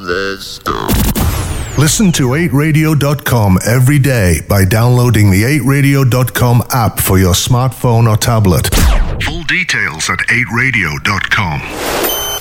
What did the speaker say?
this stuff. Listen to 8radio.com every day by downloading the 8radio.com app for your smartphone or tablet. Full details at 8radio.com.